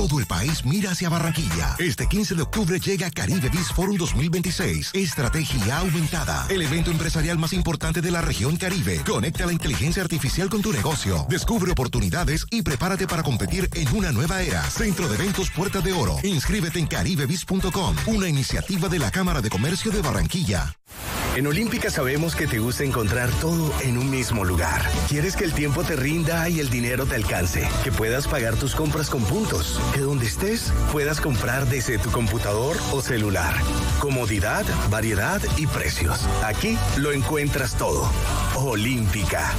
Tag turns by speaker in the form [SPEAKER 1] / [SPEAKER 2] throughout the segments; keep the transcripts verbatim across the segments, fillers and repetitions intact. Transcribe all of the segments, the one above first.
[SPEAKER 1] Todo el país mira hacia Barranquilla. Este quince de octubre llega Caribe Biz Forum dos mil veintiséis. Estrategia aumentada. El evento empresarial más importante de la región Caribe. Conecta la inteligencia artificial con tu negocio. Descubre oportunidades y prepárate para competir en una nueva era. Centro de Eventos Puerta de Oro. Inscríbete en caribebiz punto com. Una iniciativa de la Cámara de Comercio de Barranquilla.
[SPEAKER 2] En Olímpica sabemos que te gusta encontrar todo en un mismo lugar. Quieres que el tiempo te rinda y el dinero te alcance. Que puedas pagar tus compras con puntos. Que donde estés puedas comprar desde tu computador o celular. Comodidad, variedad y precios. Aquí lo encuentras todo. Olímpica.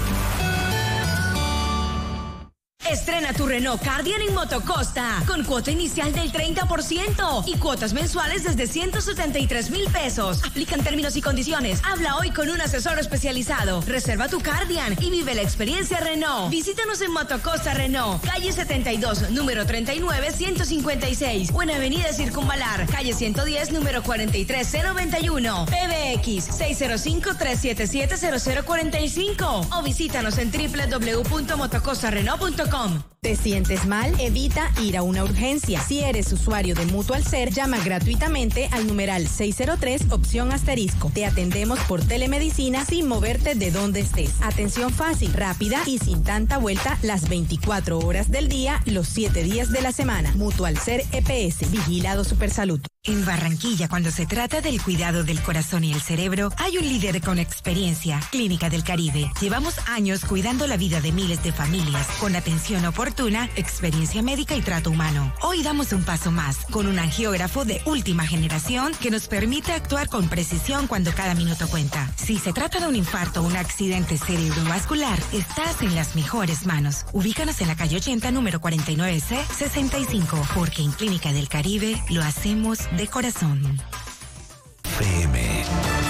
[SPEAKER 3] Estrena tu Renault Kardian en Motocosta con cuota inicial del treinta por ciento y cuotas mensuales desde ciento setenta y tres mil pesos. Aplican términos y condiciones. Habla hoy con un asesor especializado. Reserva tu Kardian y vive la experiencia Renault. Visítanos en Motocosta Renault, calle setenta y dos, número treinta y nueve, ciento cincuenta y seis, o en Avenida Circunvalar, calle ciento diez, número cuarenta y tres, cero noventa y uno. P B X seis cero cinco, tres siete siete, cero cero cuatro cinco o visítanos en doble u doble u doble u punto motocosta renault punto com.
[SPEAKER 4] ¿Te sientes mal? Evita ir a una urgencia. Si eres usuario de Mutual Ser, llama gratuitamente al numeral seis cero tres, opción asterisco. Te atendemos por telemedicina sin moverte de donde estés. Atención fácil, rápida y sin tanta vuelta las veinticuatro horas del día, los siete días de la semana. Mutual Ser E P S, Vigilado Supersalud.
[SPEAKER 5] En Barranquilla, cuando se trata del cuidado del corazón y el cerebro, hay un líder con experiencia, Clínica del Caribe. Llevamos años cuidando la vida de miles de familias, con atención oportuna, experiencia médica y trato humano. Hoy damos un paso más, con un angiógrafo de última generación que nos permite actuar con precisión cuando cada minuto cuenta. Si se trata de un infarto o un accidente cerebrovascular, estás en las mejores manos. Ubícanos en la calle ochenta, número cuarenta y nueve C, sesenta y cinco, porque en Clínica del Caribe lo hacemos de corazón.
[SPEAKER 2] P M.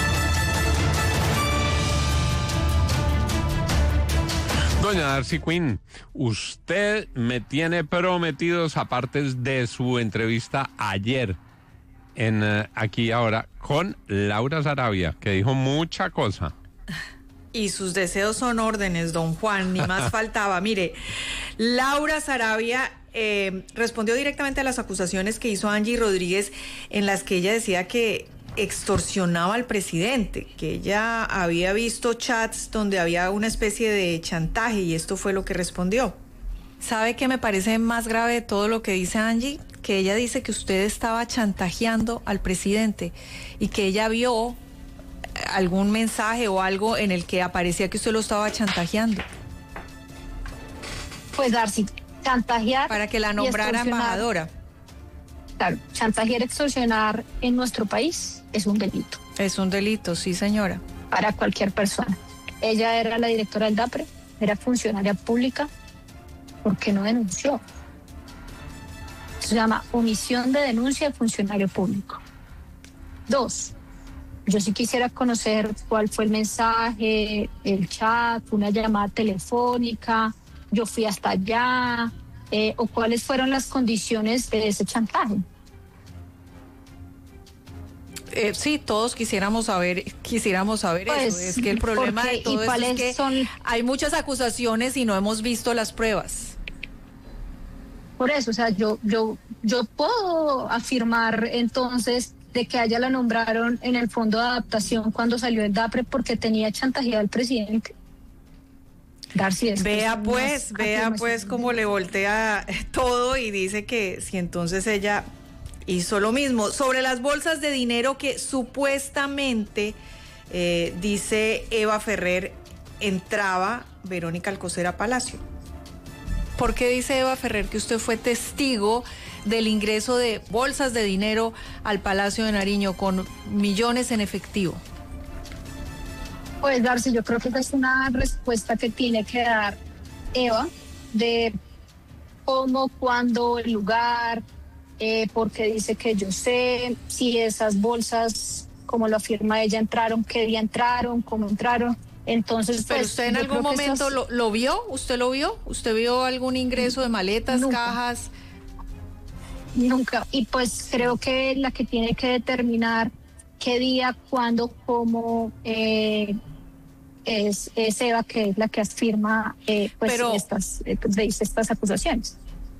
[SPEAKER 6] Doña Darcy Quinn, usted me tiene prometidos apartes de su entrevista ayer en uh, Aquí y Ahora con Laura Sarabia, que dijo mucha cosa.
[SPEAKER 7] Y sus deseos son órdenes, don Juan, ni más faltaba. Mire, Laura Sarabia eh, respondió directamente a las acusaciones que hizo Angie Rodríguez, en las que ella decía que extorsionaba al presidente, que ella había visto chats donde había una especie de chantaje, y esto fue lo que respondió. ¿Sabe qué me parece más grave de todo lo que dice Angie? Que ella dice que usted estaba chantajeando al presidente y que ella vio algún mensaje o algo en el que aparecía que usted lo estaba chantajeando.
[SPEAKER 8] Pues Darcy, chantajear
[SPEAKER 7] para que la nombrara embajadora.
[SPEAKER 8] Claro, chantajear, extorsionar en nuestro país es un delito.
[SPEAKER 7] Es un delito, sí, señora.
[SPEAKER 8] Para cualquier persona. Ella era la directora del DAPRE, era funcionaria pública. ¿Por qué no denunció? Se llama omisión de denuncia de funcionario público. Dos, yo sí quisiera conocer cuál fue el mensaje, el chat, una llamada telefónica, yo fui hasta allá, eh, o cuáles fueron las condiciones de ese chantaje.
[SPEAKER 7] Eh, sí, todos quisiéramos saber, quisiéramos saber pues, eso. Es que el problema de todo eso es que son... hay muchas acusaciones y no hemos visto las pruebas.
[SPEAKER 8] Por eso, o sea, yo, yo, yo puedo afirmar entonces de que a ella la nombraron en el fondo de adaptación cuando salió el DAPRE porque tenía chantajeado al presidente. Darcy, es
[SPEAKER 7] vea pues, vea pues cómo le voltea todo y dice que si entonces ella hizo lo mismo. Sobre las bolsas de dinero que supuestamente, eh, dice Eva Ferrer, entraba Verónica Alcocer a Palacio. ¿Por qué dice Eva Ferrer que usted fue testigo del ingreso de bolsas de dinero al Palacio de Nariño con millones en efectivo?
[SPEAKER 8] Pues Darcy, yo creo que esa es una respuesta que tiene que dar Eva de cómo, cuándo, el lugar, eh, porque dice que yo sé si esas bolsas, como lo afirma ella, entraron, qué día entraron, cómo entraron. Entonces,
[SPEAKER 7] pero
[SPEAKER 8] pues,
[SPEAKER 7] usted en algún momento esas... lo, lo vio, ¿usted lo vio? ¿Usted vio algún ingreso de maletas,
[SPEAKER 8] Nunca.
[SPEAKER 7] cajas?
[SPEAKER 8] Nunca. Y pues creo que la que tiene que determinar qué día, cuándo, cómo, eh, es, es Eva, que es la que afirma eh, pues,
[SPEAKER 7] pero,
[SPEAKER 8] estas, eh, pues, dice estas acusaciones.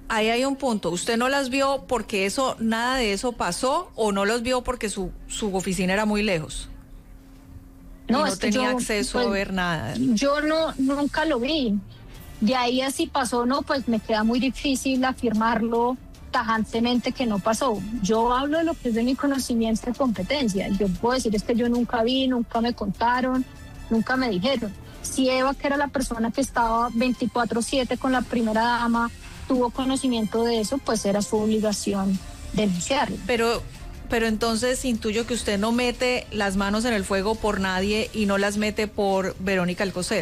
[SPEAKER 7] ahí hay un punto. ¿Usted no las vio porque eso, nada de eso pasó, o no los vio porque su, su oficina era muy lejos?
[SPEAKER 8] No,
[SPEAKER 7] no
[SPEAKER 8] es que
[SPEAKER 7] tenía
[SPEAKER 8] yo,
[SPEAKER 7] acceso
[SPEAKER 8] pues,
[SPEAKER 7] a ver nada.
[SPEAKER 8] Yo no, nunca lo vi. De ahí así pasó, no, pues me queda muy difícil afirmarlo tajantemente que no pasó. Yo hablo de lo que es de mi conocimiento y competencia. Yo puedo decir es que yo nunca vi, nunca me contaron, nunca me dijeron. Si Eva, que era la persona que estaba veinticuatro siete con la primera dama, tuvo conocimiento de eso, pues era su obligación denunciarlo.
[SPEAKER 7] Pero, pero entonces intuyo que usted no mete las manos en el fuego por nadie y no las mete por Verónica Alcocer.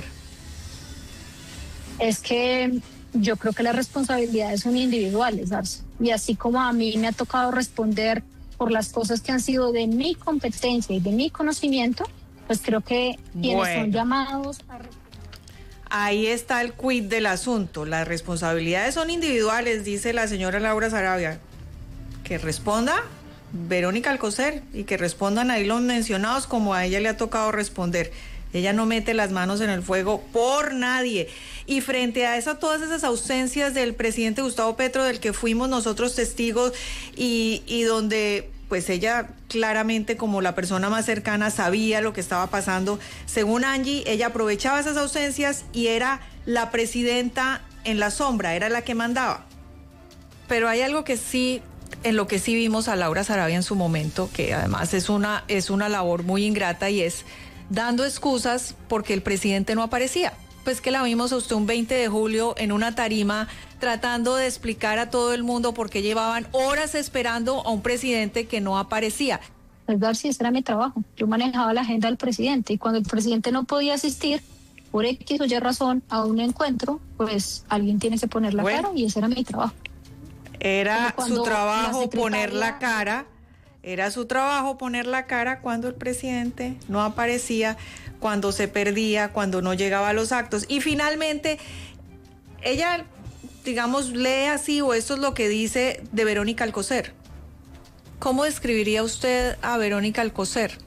[SPEAKER 8] Es que yo creo que las responsabilidades son individuales, Arce. Y así como a mí me ha tocado responder por las cosas que han sido de mi competencia y de mi conocimiento, pues creo que quienes
[SPEAKER 7] bueno.
[SPEAKER 8] son llamados a...
[SPEAKER 7] Ahí está el quid del asunto. Las responsabilidades son individuales, dice la señora Laura Sarabia. Que responda Verónica Alcocer y que respondan ahí los mencionados como a ella le ha tocado responder. Ella no mete las manos en el fuego por nadie. Y frente a esa, todas esas ausencias del presidente Gustavo Petro, del que fuimos nosotros testigos, y, y donde pues ella claramente, como la persona más cercana, sabía lo que estaba pasando, según Angie, ella aprovechaba esas ausencias y era la presidenta en la sombra, era la que mandaba. Pero hay algo que sí, en lo que sí vimos a Laura Sarabia en su momento, que además es una, es una labor muy ingrata, y es dando excusas porque el presidente no aparecía. Pues que la vimos a usted un veinte de julio en una tarima tratando de explicar a todo el mundo por qué llevaban horas esperando a un presidente que no aparecía.
[SPEAKER 8] Pues Darcy, ese era mi trabajo. Yo manejaba la agenda del presidente, y cuando el presidente no podía asistir por X o Y razón a un encuentro, pues alguien tiene que poner la bueno, cara, y ese era mi trabajo.
[SPEAKER 7] Era su trabajo poner la cara. Era su trabajo poner la cara cuando el presidente no aparecía, cuando se perdía, cuando no llegaba a los actos. Y finalmente, ella, digamos, lee así, o esto es lo que dice de Verónica Alcocer. ¿Cómo describiría usted a Verónica Alcocer?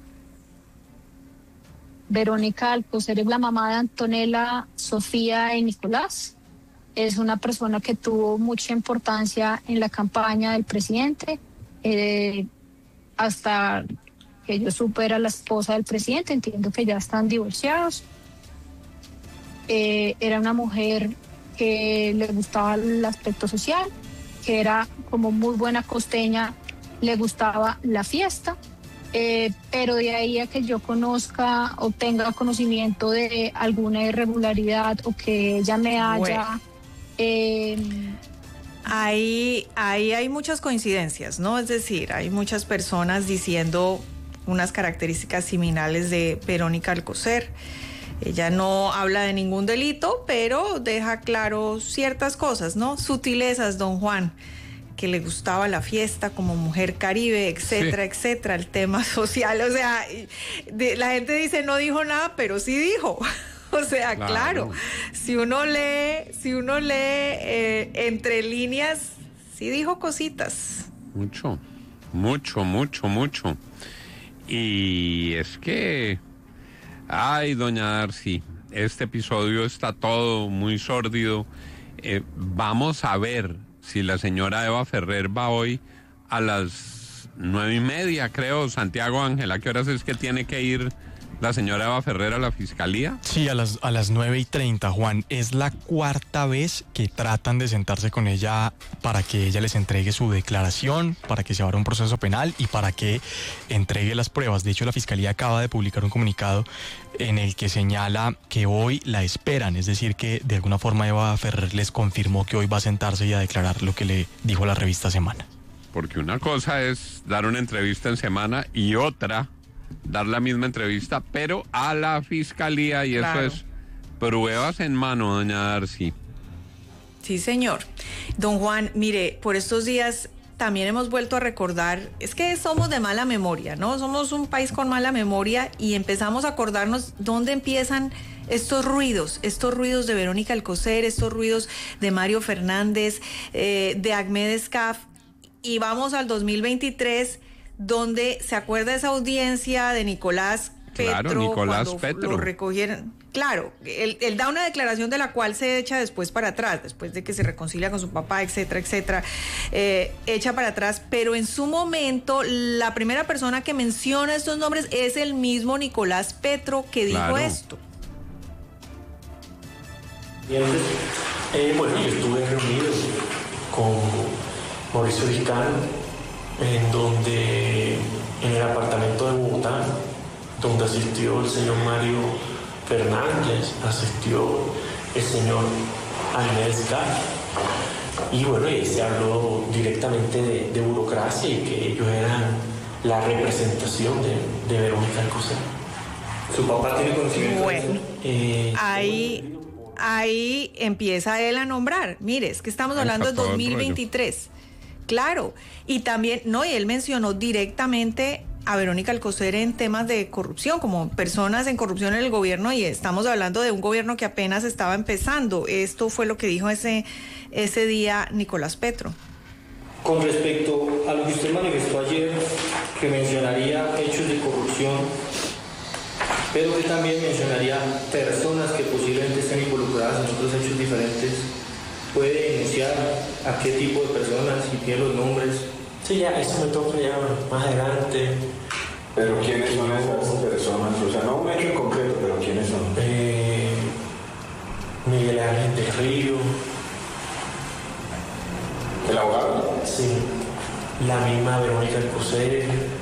[SPEAKER 8] Verónica Alcocer es la mamá de Antonella, Sofía y Nicolás. Es una persona que tuvo mucha importancia en la campaña del presidente. Eh, hasta que yo supe era la esposa del presidente, entiendo que ya están divorciados. Eh, era una mujer que le gustaba el aspecto social, que era como muy buena costeña, le gustaba la fiesta, eh, pero de ahí a que yo conozca o tenga conocimiento de alguna irregularidad o que ella me haya... Bueno. Eh,
[SPEAKER 7] Ahí, ahí hay muchas coincidencias, ¿no? Es decir, hay muchas personas diciendo unas características similares de Verónica Alcocer. Ella no habla de ningún delito, pero deja claro ciertas cosas, ¿no? Sutilezas, don Juan, que le gustaba la fiesta como mujer caribe, etcétera, sí. etcétera, el tema social. O sea, de, la gente dice no dijo nada, pero sí dijo. O sea, claro, claro, si uno lee, si uno lee eh, entre líneas, sí dijo cositas.
[SPEAKER 6] Mucho, mucho, mucho, mucho. Y es que, ay, doña Darcy, este episodio está todo muy sórdido. Eh, vamos a ver si la señora Eva Ferrer va hoy a las nueve y media, creo. Santiago Ángel, ¿a qué horas es que tiene que ir la señora Eva Ferrer a la fiscalía?
[SPEAKER 9] Sí, a las, a las nueve y treinta, Juan. Es la cuarta vez que tratan de sentarse con ella para que ella les entregue su declaración, para que se abra un proceso penal y para que entregue las pruebas. De hecho, la fiscalía acaba de publicar un comunicado en el que señala que hoy la esperan, es decir, que de alguna forma Eva Ferrer les confirmó que hoy va a sentarse y a declarar lo que le dijo la revista Semana.
[SPEAKER 6] Porque una cosa es dar una entrevista en Semana y otra dar la misma entrevista, pero a la fiscalía, y claro, eso es pruebas en mano, doña Darcy.
[SPEAKER 7] Sí, señor. Don Juan, mire, por estos días también hemos vuelto a recordar, es que somos de mala memoria, ¿no? Somos un país con mala memoria y empezamos a acordarnos dónde empiezan estos ruidos, estos ruidos de Verónica Alcocer, estos ruidos de Mario Fernández, eh, de Ahmed Escaf, y vamos al dos mil veintitrés, donde se acuerda esa audiencia de Nicolás Petro,
[SPEAKER 6] claro, Nicolás
[SPEAKER 7] cuando
[SPEAKER 6] Petro.
[SPEAKER 7] lo recogieron, claro, él, él da una declaración de la cual se echa después para atrás, después de que se reconcilia con su papá, etcétera, etcétera, eh, echa para atrás, pero en su momento la primera persona que menciona estos nombres es el mismo Nicolás Petro que dijo
[SPEAKER 6] Claro.
[SPEAKER 7] esto.
[SPEAKER 10] Eh, bueno, yo estuve reunido con Mauricio Vicano, en donde, en el apartamento de Bogotá, donde asistió el señor Mario Fernández, asistió el señor Andrés Gal. Y bueno, y se habló directamente de, de burocracia y que ellos eran la representación de, de Verónica Alcocer. ¿Su papá tiene conocimiento
[SPEAKER 7] Bueno,
[SPEAKER 10] de eso? Eh,
[SPEAKER 7] ahí... Ahí empieza él a nombrar. Mire, es que estamos hablando de dos mil veintitrés. Claro. Y también, no, y él mencionó directamente a Verónica Alcocer en temas de corrupción, como personas en corrupción en el gobierno, y estamos hablando de un gobierno que apenas estaba empezando. Esto fue lo que dijo ese, ese día Nicolás Petro.
[SPEAKER 10] Con respecto a lo que usted manifestó ayer, que mencionaría hechos de corrupción, pero que también mencionaría personas que posiblemente estén involucradas en otros hechos diferentes, ¿puede denunciar a qué tipo de personas y tiene los nombres? Sí, ya, eso me toca ya más adelante.
[SPEAKER 11] ¿Pero quiénes son esas personas? O sea, no un hecho en concreto, pero ¿quiénes son?
[SPEAKER 10] Eh, Miguel Ángel del Río.
[SPEAKER 11] ¿El abogado?
[SPEAKER 10] Sí. La misma Verónica Alcocer.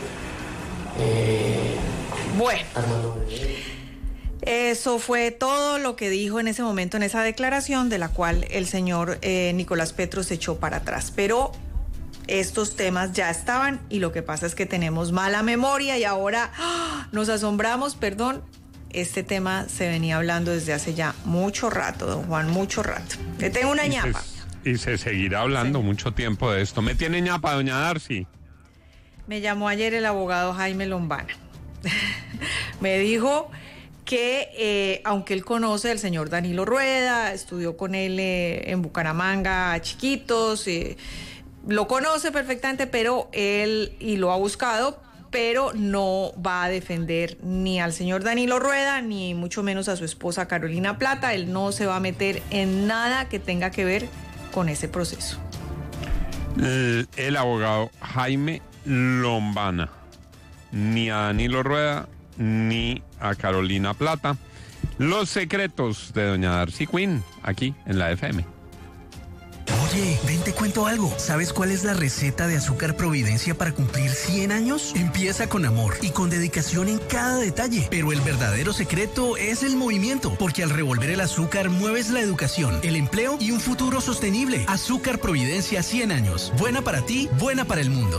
[SPEAKER 10] Eh,
[SPEAKER 7] Bueno,
[SPEAKER 10] Armando Medellín.
[SPEAKER 7] eso fue todo lo que dijo en ese momento, en esa declaración, de la cual el señor eh, Nicolás Petro se echó para atrás. Pero estos temas ya estaban y lo que pasa es que tenemos mala memoria y ahora ¡oh!, nos asombramos, perdón. Este tema se venía hablando desde hace ya mucho rato, don Juan, mucho rato. Le tengo una
[SPEAKER 6] Y
[SPEAKER 7] ñapa.
[SPEAKER 6] se, y se seguirá hablando
[SPEAKER 7] Sí.
[SPEAKER 6] mucho tiempo de esto. ¿Me tiene ñapa, doña Darcy?
[SPEAKER 7] Me llamó ayer el abogado Jaime Lombana. Me dijo que eh, aunque él conoce al señor Danilo Rueda, estudió con él eh, en Bucaramanga, chiquitos, eh, lo conoce perfectamente, pero él, y lo ha buscado, pero no va a defender ni al señor Danilo Rueda, ni mucho menos a su esposa Carolina Plata. Él no se va a meter en nada que tenga que ver con ese proceso.
[SPEAKER 6] El, el abogado Jaime Lombana. Ni a Danilo Rueda, ni a Carolina Plata. Los secretos de doña Darcy Quinn, aquí en la F M.
[SPEAKER 12] Oye, ven, te cuento algo. ¿Sabes cuál es la receta de Azúcar Providencia para cumplir cien años? Empieza con amor y con dedicación en cada detalle. Pero el verdadero secreto es el movimiento, porque al revolver el azúcar mueves la educación, el empleo y un futuro sostenible. Azúcar Providencia cien años. Buena para ti, buena para el mundo.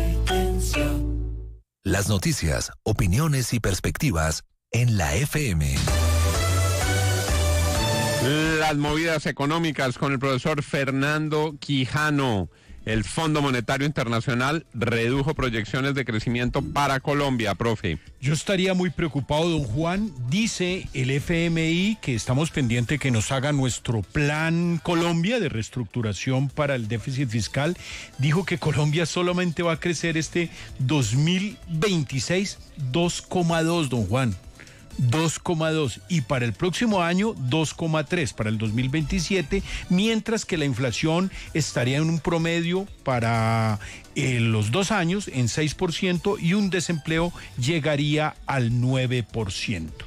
[SPEAKER 13] Las noticias, opiniones y perspectivas en la F M.
[SPEAKER 6] Las movidas económicas con el profesor Fernando Quijano. El Fondo Monetario Internacional redujo proyecciones de crecimiento para Colombia, profe.
[SPEAKER 14] Yo estaría muy preocupado, don Juan. Dice el F M I que estamos pendientes que nos haga nuestro plan Colombia de reestructuración para el déficit fiscal. Dijo que Colombia solamente va a crecer este dos mil veintiséis dos coma dos, don Juan. dos coma dos y para el próximo año dos coma tres para el dos mil veintisiete, mientras que la inflación estaría en un promedio para eh, los dos años en seis por ciento y un desempleo llegaría al nueve por ciento.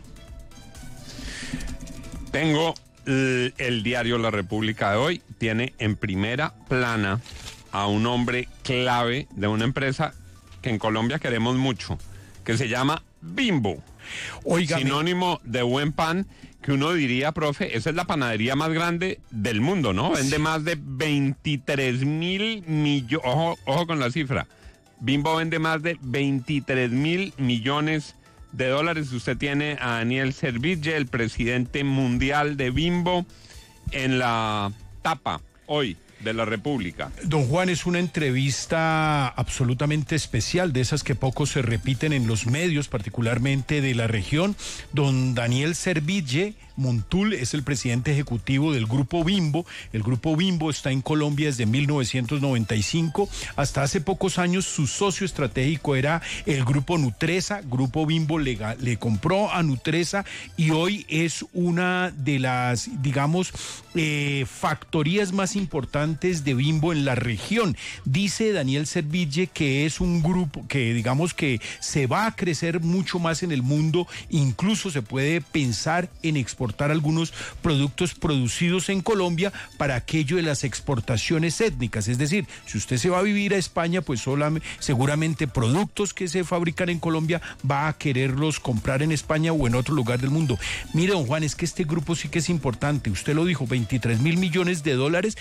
[SPEAKER 6] Tengo el, el diario La República de hoy, tiene en primera plana a un hombre clave de una empresa que en Colombia queremos mucho, que se llama Bimbo. Oígame. Sinónimo de buen pan, que uno diría, profe, esa es la panadería más grande del mundo, ¿no? Vende sí. más de veintitrés mil millones, ojo, ojo con la cifra, Bimbo vende más de veintitrés mil millones de dólares. Usted tiene a Daniel Servitje, el presidente mundial de Bimbo, en la tapa hoy de La República.
[SPEAKER 14] Don Juan, es una entrevista absolutamente especial, de esas que poco se repiten en los medios, particularmente de la región. Don Daniel Servitje Montul es el presidente ejecutivo del Grupo Bimbo. El Grupo Bimbo está en Colombia desde mil novecientos noventa y cinco. Hasta hace pocos años su socio estratégico era el Grupo Nutresa. Grupo Bimbo le, le compró a Nutresa y hoy es una de las, digamos, eh, factorías más importantes de Bimbo en la región. Dice Daniel Serville que es un grupo que, digamos, que se va a crecer mucho más en el mundo. Incluso se puede pensar en exportar algunos productos producidos en Colombia para aquello de las exportaciones étnicas. Es decir, si usted se va a vivir a España, pues solamente, seguramente productos que se fabrican en Colombia va a quererlos comprar en España o en otro lugar del mundo. Mire, don Juan, es que este grupo sí que es importante. Usted lo dijo, veintitrés mil millones de dólares.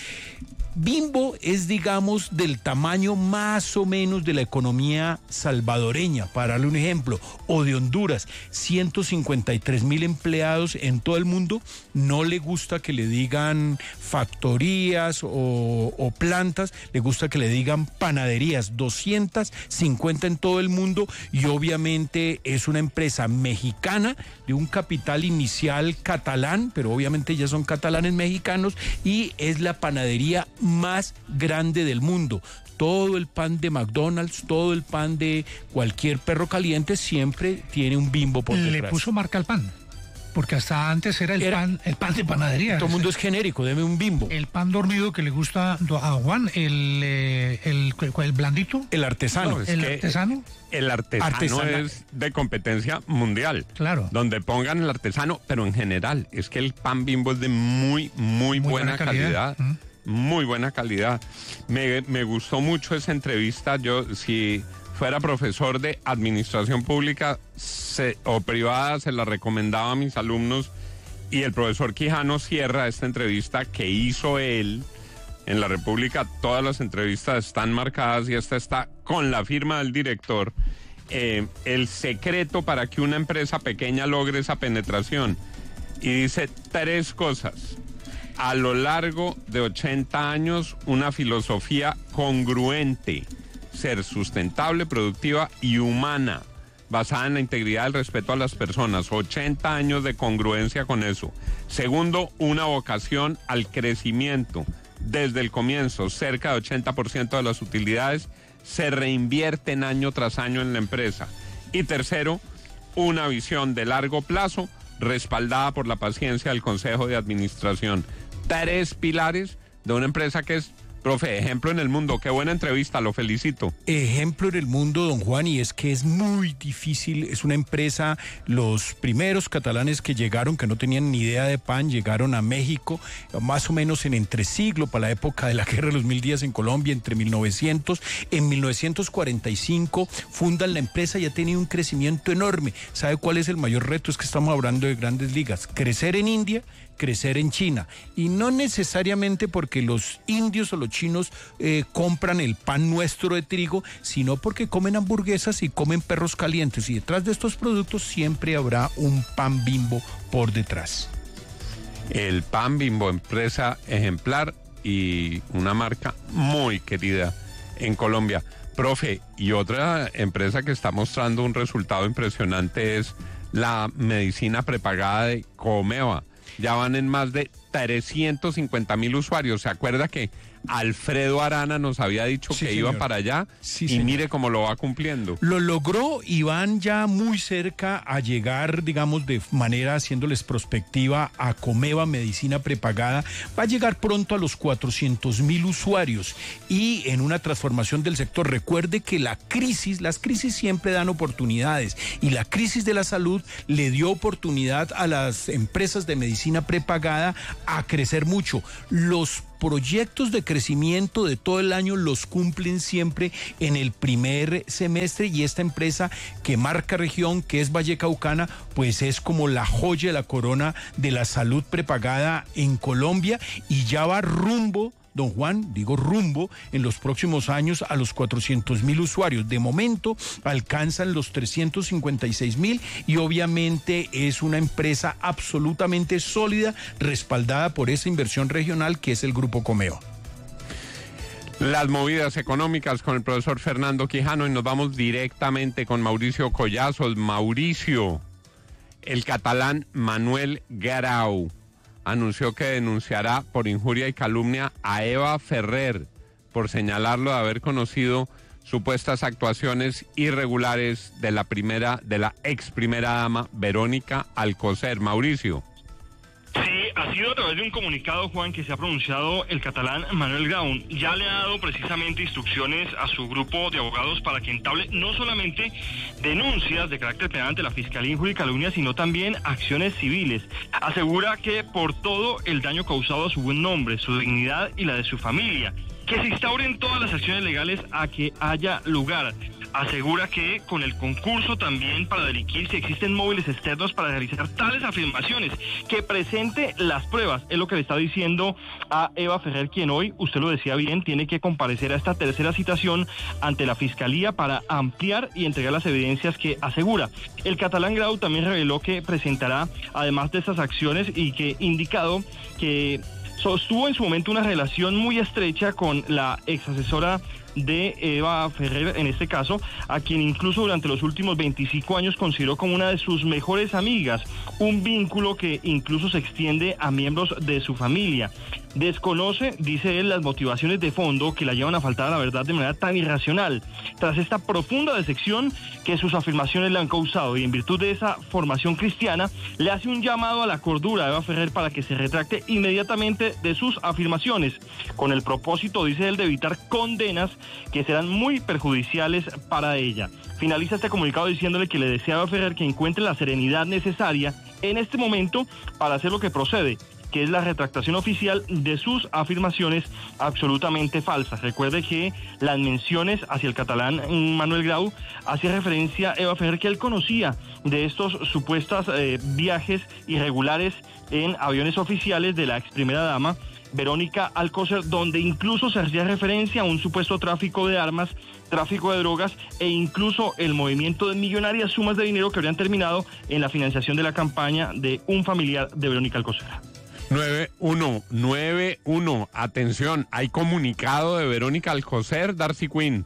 [SPEAKER 14] Bimbo es, digamos, del tamaño más o menos de la economía salvadoreña, para darle un ejemplo, o de Honduras, ciento cincuenta y tres mil empleados en todo el mundo. No le gusta que le digan factorías o, o plantas, le gusta que le digan panaderías, doscientas cincuenta en todo el mundo, y obviamente es una empresa mexicana de un capital inicial catalán, pero obviamente ya son catalanes mexicanos, y es la panadería más grande del mundo. Todo el pan de McDonald's, todo el pan de cualquier perro caliente siempre tiene un Bimbo por detrás.
[SPEAKER 15] Le puso marca al pan, porque hasta antes era el, era, pan, el pan de panadería.
[SPEAKER 14] Todo el mundo es genérico, deme un Bimbo.
[SPEAKER 15] El pan dormido que le gusta a Juan, el, el, el, el blandito.
[SPEAKER 14] El artesano.
[SPEAKER 6] No, es
[SPEAKER 15] el
[SPEAKER 6] que
[SPEAKER 15] artesano.
[SPEAKER 6] El artesano
[SPEAKER 14] Artesanal.
[SPEAKER 6] es de competencia mundial.
[SPEAKER 15] Claro.
[SPEAKER 6] Donde pongan el artesano, pero en general, es que el pan Bimbo es de muy, muy, muy buena, buena calidad. calidad. Uh-huh. Muy buena calidad. Me, me gustó mucho esa entrevista. Yo, si fuera profesor de administración pública se, o privada, se la recomendaba a mis alumnos. Y el profesor Quijano cierra esta entrevista que hizo él en la República. Todas las entrevistas están marcadas y esta está con la firma del director. Eh, el secreto para que una empresa pequeña logre esa penetración. Y dice tres cosas. A lo largo de ochenta años, una filosofía congruente, ser sustentable, productiva y humana, basada en la integridad y el respeto a las personas. ochenta años de congruencia con eso. Segundo, una vocación al crecimiento. Desde el comienzo, cerca de ochenta por ciento de las utilidades se reinvierten año tras año en la empresa. Y tercero, una visión de largo plazo, respaldada por la paciencia del Consejo de Administración. Tres pilares de una empresa que es, profe, ejemplo en el mundo. Qué buena entrevista, lo felicito.
[SPEAKER 14] Ejemplo en el mundo, don Juan, y es que es muy difícil. Es una empresa, los primeros catalanes que llegaron, que no tenían ni idea de pan, llegaron a México, más o menos en entresiglo, para la época de la Guerra de los Mil Días en Colombia, entre mil novecientos. En mil novecientos cuarenta y cinco fundan la empresa y ha tenido un crecimiento enorme. ¿Sabe cuál es el mayor reto? Es que estamos hablando de grandes ligas. Crecer en India, crecer en China, y no necesariamente porque los indios o los chinos eh, compran el pan nuestro de trigo, sino porque comen hamburguesas y comen perros calientes, y detrás de estos productos siempre habrá un pan Bimbo por detrás.
[SPEAKER 6] El pan Bimbo, empresa ejemplar y una marca muy querida en Colombia. Profe, y otra empresa que está mostrando un resultado impresionante es la medicina prepagada de Comeva. Ya van en más de trescientos cincuenta mil usuarios. ¿Se acuerda que Alfredo Arana nos había dicho sí, que señor. iba para allá?
[SPEAKER 14] Sí,
[SPEAKER 6] y
[SPEAKER 14] señor.
[SPEAKER 6] Mire cómo lo va cumpliendo.
[SPEAKER 14] Lo logró y van ya muy cerca a llegar, digamos, de manera haciéndoles prospectiva a Comeva Medicina Prepagada. Va a llegar pronto a los cuatrocientos mil usuarios y en una transformación del sector. Recuerde que la crisis, las crisis siempre dan oportunidades, y la crisis de la salud le dio oportunidad a las empresas de medicina prepagada a crecer mucho. Los proyectos de crecimiento de todo el año los cumplen siempre en el primer semestre, y esta empresa que marca región, que es Vallecaucana, pues es como la joya de la corona de la salud prepagada en Colombia, y ya va rumbo, don Juan, digo rumbo, en los próximos años a los cuatrocientos mil usuarios. De momento alcanzan los trescientos cincuenta y seis mil, y obviamente es una empresa absolutamente sólida, respaldada por esa inversión regional que es el Grupo Comeva.
[SPEAKER 6] Las movidas económicas con el profesor Fernando Quijano, y nos vamos directamente con Mauricio Collazos. Mauricio, el catalán Manuel Grau anunció que denunciará por injuria y calumnia a Eva Ferrer por señalarlo de haber conocido supuestas actuaciones irregulares de la primera, de la ex primera dama Verónica Alcocer. Mauricio.
[SPEAKER 16] Sí, ha sido a través de un comunicado, Juan, que se ha pronunciado el catalán Manuel Grau. Ya le ha dado precisamente instrucciones a su grupo de abogados para que entable no solamente denuncias de carácter penal ante la Fiscalía Injuria y Calumnia, sino también acciones civiles. Asegura que por todo el daño causado a su buen nombre, su dignidad y la de su familia, que se instauren todas las acciones legales a que haya lugar. Asegura que con el concurso también para delinquir, si existen móviles externos para realizar tales afirmaciones, que presente las pruebas. Es lo que le está diciendo a Eva Ferrer, quien hoy, usted lo decía bien, tiene que comparecer a esta tercera citación ante la Fiscalía para ampliar y entregar las evidencias que asegura. El catalán Grau también reveló que presentará, además de estas acciones, y que indicado que sostuvo en su momento una relación muy estrecha con la ex asesora de Eva Ferrer, en este caso, a quien incluso durante los últimos veinticinco años consideró como una de sus mejores amigas, un vínculo que incluso se extiende a miembros de su familia. Desconoce, dice él, las motivaciones de fondo que la llevan a faltar a la verdad de manera tan irracional, tras esta profunda decepción que sus afirmaciones le han causado, y en virtud de esa formación cristiana, le hace un llamado a la cordura a Eva Ferrer para que se retracte inmediatamente de sus afirmaciones, con el propósito, dice él, de evitar condenas que serán muy perjudiciales para ella. Finaliza este comunicado diciéndole que le desea a Eva Ferrer que encuentre la serenidad necesaria en este momento para hacer lo que procede, que es la retractación oficial de sus afirmaciones absolutamente falsas. Recuerde que las menciones hacia el catalán Manuel Grau hacía referencia a Eva Ferrer, que él conocía de estos supuestos eh, viajes irregulares en aviones oficiales de la ex primera dama Verónica Alcocer, donde incluso se hacía referencia a un supuesto tráfico de armas, tráfico de drogas e incluso el movimiento de millonarias sumas de dinero que habrían terminado en la financiación de la campaña de un familiar de Verónica Alcocer.
[SPEAKER 6] nueve uno nueve uno, atención, hay comunicado de Verónica Alcocer, Darcy Quinn.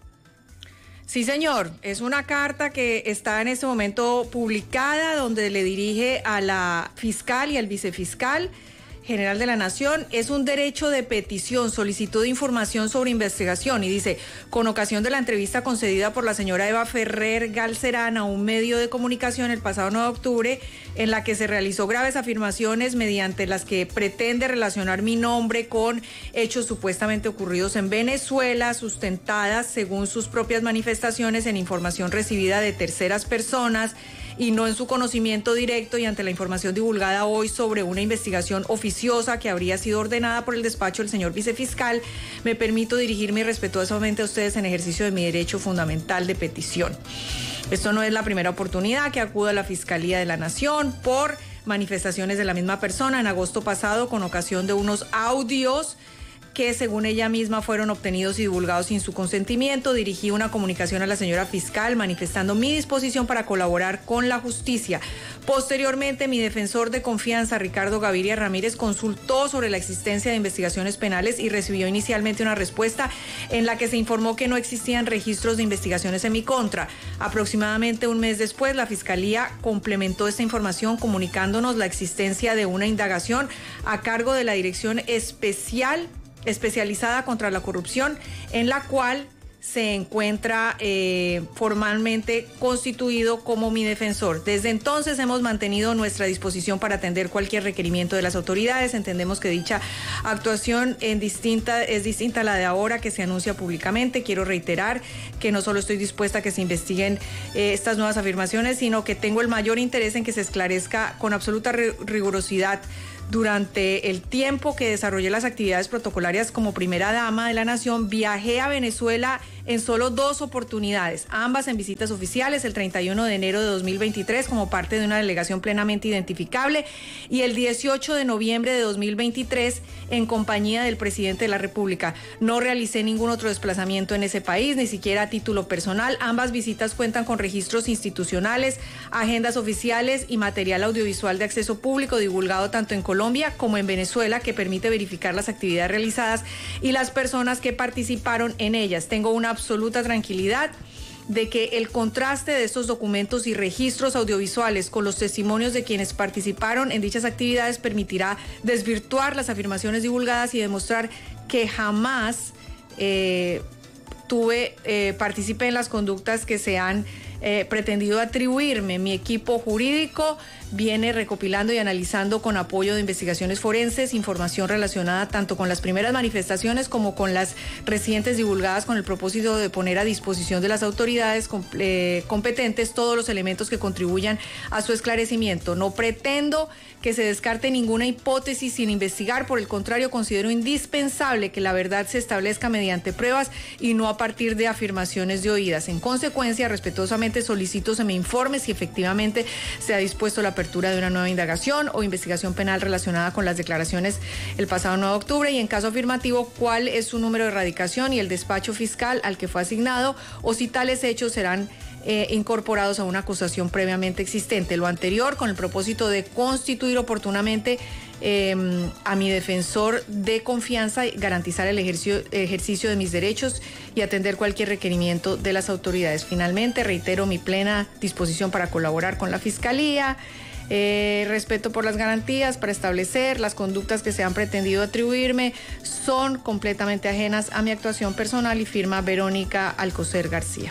[SPEAKER 7] Sí, señor, es una carta que está en este momento publicada, donde le dirige a la fiscal y al vicefiscal general de la Nación. Es un derecho de petición, solicitud de información sobre investigación, y dice: con ocasión de la entrevista concedida por la señora Eva Ferrer Galcerán a un medio de comunicación el pasado nueve de octubre, en la que se realizó graves afirmaciones mediante las que pretende relacionar mi nombre con hechos supuestamente ocurridos en Venezuela, sustentadas según sus propias manifestaciones en información recibida de terceras personas y no en su conocimiento directo, y ante la información divulgada hoy sobre una investigación oficiosa que habría sido ordenada por el despacho del señor vicefiscal, me permito dirigirme respetuosamente a ustedes en ejercicio de mi derecho fundamental de petición. Esto no es la primera oportunidad que acudo a la Fiscalía de la Nación por manifestaciones de la misma persona. En agosto pasado, con ocasión de unos audios que según ella misma fueron obtenidos y divulgados sin su consentimiento, dirigí una comunicación a la señora fiscal manifestando mi disposición para colaborar con la justicia. Posteriormente, mi defensor de confianza, Ricardo Gaviria Ramírez, consultó sobre la existencia de investigaciones penales y recibió inicialmente una respuesta en la que se informó que no existían registros de investigaciones en mi contra. Aproximadamente un mes después, la Fiscalía complementó esta información comunicándonos la existencia de una indagación a cargo de la Dirección Especial especializada contra la corrupción, en la cual se encuentra eh, formalmente constituido como mi defensor. Desde entonces hemos mantenido nuestra disposición para atender cualquier requerimiento de las autoridades. Entendemos que dicha actuación en distinta, es distinta a la de ahora que se anuncia públicamente. Quiero reiterar que no solo estoy dispuesta a que se investiguen eh, estas nuevas afirmaciones, sino que tengo el mayor interés en que se esclarezca con absoluta rigurosidad. Durante el tiempo que desarrollé las actividades protocolarias como primera dama de la Nación, viajé a Venezuela en solo dos oportunidades, ambas en visitas oficiales, el treinta y uno de enero de dos mil veintitrés como parte de una delegación plenamente identificable, y el dieciocho de noviembre de dos mil veintitrés en compañía del presidente de la República. No realicé ningún otro desplazamiento en ese país, ni siquiera a título personal. Ambas visitas cuentan con registros institucionales, agendas oficiales y material audiovisual de acceso público divulgado tanto en Colombia como en Venezuela, que permite verificar las actividades realizadas y las personas que participaron en ellas. Tengo una absoluta tranquilidad de que el contraste de estos documentos y registros audiovisuales con los testimonios de quienes participaron en dichas actividades permitirá desvirtuar las afirmaciones divulgadas y demostrar que jamás eh, tuve, eh, participé en las conductas que se han eh, pretendido atribuirme. Mi equipo jurídico viene recopilando y analizando con apoyo de investigaciones forenses información relacionada tanto con las primeras manifestaciones como con las recientes divulgadas con el propósito de poner a disposición de las autoridades eh, competentes todos los elementos que contribuyan a su esclarecimiento. No pretendo que se descarte ninguna hipótesis sin investigar, por el contrario, considero indispensable que la verdad se establezca mediante pruebas y no a partir de afirmaciones de oídas. En consecuencia, respetuosamente solicito se me informe si efectivamente se ha dispuesto la apertura de una nueva indagación o investigación penal relacionada con las declaraciones el pasado nueve de octubre y, en caso afirmativo, cuál es su número de erradicación y el despacho fiscal al que fue asignado, o si tales hechos serán Eh, incorporados a una acusación previamente existente. Lo anterior con el propósito de constituir oportunamente eh, a mi defensor de confianza y garantizar el ejercicio, ejercicio de mis derechos y atender cualquier requerimiento de las autoridades. Finalmente, reitero mi plena disposición para colaborar con la Fiscalía. Eh, respeto por las garantías para establecer las conductas que se han pretendido atribuirme son completamente ajenas a mi actuación personal, y firma Verónica Alcocer García.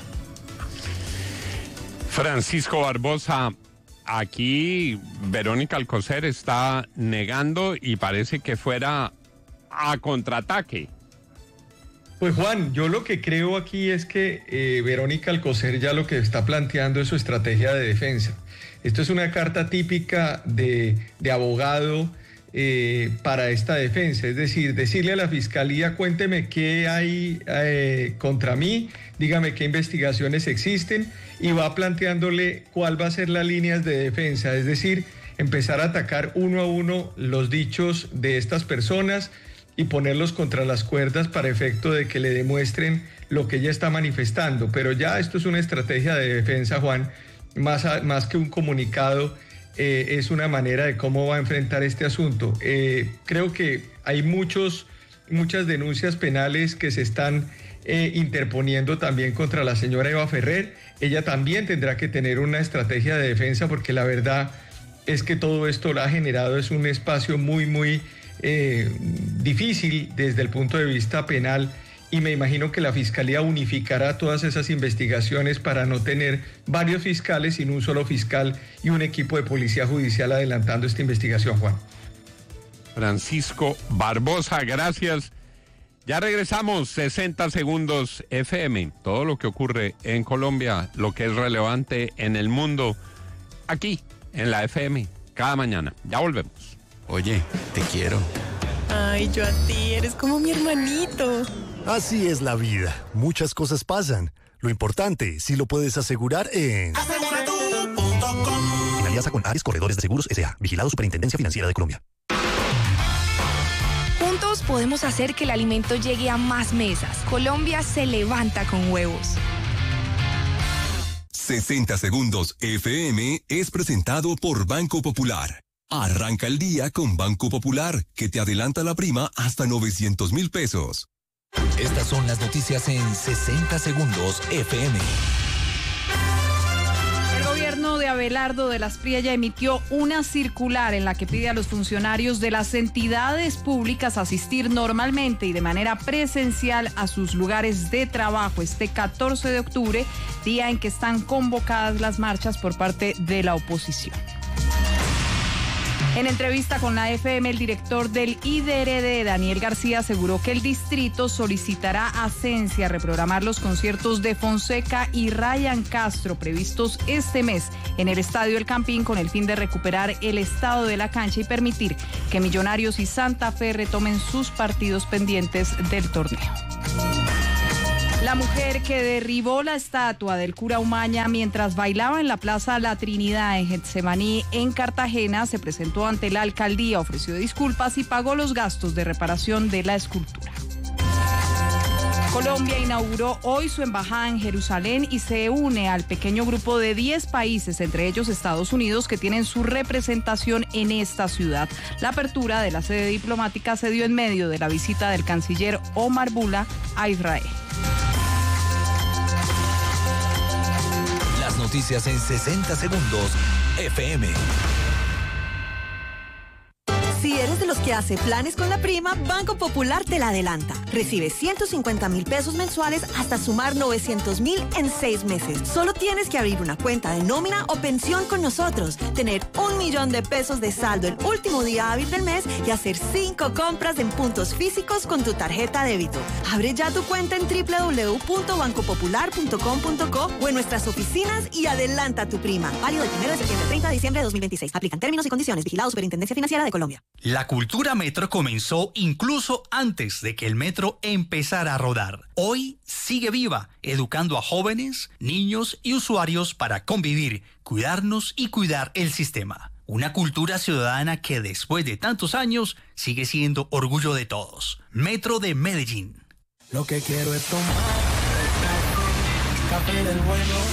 [SPEAKER 6] Francisco Barbosa, aquí Verónica Alcocer está negando y parece que fuera a contraataque.
[SPEAKER 17] Pues Juan, yo lo que creo aquí es que eh, Verónica Alcocer ya lo que está planteando es su estrategia de defensa. Esto es una carta típica de, de abogado eh, para esta defensa, es decir, decirle a la Fiscalía: cuénteme qué hay eh, contra mí, dígame qué investigaciones existen, y va planteándole cuál va a ser las líneas de defensa, es decir, empezar a atacar uno a uno los dichos de estas personas y ponerlos contra las cuerdas para efecto de que le demuestren lo que ella está manifestando. Pero ya esto es una estrategia de defensa, Juan, más, a, más que un comunicado, eh, es una manera de cómo va a enfrentar este asunto. Eh, creo que hay muchos, muchas denuncias penales que se están eh, interponiendo también contra la señora Eva Ferrer. Ella también tendrá que tener una estrategia de defensa, porque la verdad es que todo esto lo ha generado, es un espacio muy, muy eh, difícil desde el punto de vista penal, y me imagino que la Fiscalía unificará todas esas investigaciones para no tener varios fiscales, sino un solo fiscal y un equipo de policía judicial adelantando esta investigación, Juan.
[SPEAKER 6] Francisco Barbosa, gracias. Ya regresamos, sesenta segundos F M, todo lo que ocurre en Colombia, lo que es relevante en el mundo, aquí en la F M, cada mañana. Ya volvemos.
[SPEAKER 18] Oye, te quiero.
[SPEAKER 19] Ay, yo a ti, eres como mi hermanito.
[SPEAKER 20] Así es la vida, muchas cosas pasan. Lo importante, si lo puedes asegurar en... asegura tú punto com. En alianza con Ares Corredores de Seguros S A, vigilado Superintendencia Financiera de Colombia.
[SPEAKER 21] Juntos podemos hacer que el alimento llegue a más mesas. Colombia se levanta con huevos.
[SPEAKER 13] sesenta segundos F M es presentado por Banco Popular. Arranca el día con Banco Popular, que te adelanta la prima hasta novecientos mil pesos. Estas son las noticias en sesenta segundos F M.
[SPEAKER 22] El gobierno de Abelardo de las Priella emitió una circular en la que pide a los funcionarios de las entidades públicas asistir normalmente y de manera presencial a sus lugares de trabajo este catorce de octubre, día en que están convocadas las marchas por parte de la oposición. En entrevista con la F M, el director del I D R D, Daniel García, aseguró que el distrito solicitará a Sensia reprogramar los conciertos de Fonseca y Ryan Castro previstos este mes en el Estadio El Campín, con el fin de recuperar el estado de la cancha y permitir que Millonarios y Santa Fe retomen sus partidos pendientes del torneo. La mujer que derribó la estatua del cura Umaña mientras bailaba en la Plaza La Trinidad en Getsemaní, en Cartagena, se presentó ante la alcaldía, ofreció disculpas y pagó los gastos de reparación de la escultura. Colombia inauguró hoy su embajada en Jerusalén y se une al pequeño grupo de diez países, entre ellos Estados Unidos, que tienen su representación en esta ciudad. La apertura de la sede diplomática se dio en medio de la visita del canciller Omar Bula a Israel.
[SPEAKER 1] noticias en sesenta segundos. F M.
[SPEAKER 3] Si eres de los que hace planes con la prima, Banco Popular te la adelanta. Recibe ciento cincuenta mil pesos mensuales hasta sumar novecientos mil en seis meses. Solo tienes que abrir una cuenta de nómina o pensión con nosotros, tener un millón de pesos de saldo el último día hábil del mes y hacer cinco compras en puntos físicos con tu tarjeta débito. Abre ya tu cuenta en doble u doble u doble u punto banco popular punto com punto co o en nuestras oficinas y adelanta tu prima. Válido del primero de septiembre al treinta de diciembre de dos mil veintiséis. Aplican términos y condiciones. Vigilado Superintendencia Financiera de Colombia.
[SPEAKER 23] La cultura metro comenzó incluso antes de que el metro empezara a rodar. Hoy sigue viva, educando a jóvenes, niños y usuarios para convivir, cuidarnos y cuidar el sistema. Una cultura ciudadana que después de tantos años sigue siendo orgullo de todos. Metro de Medellín.
[SPEAKER 24] Lo que quiero es tomar café del bueno.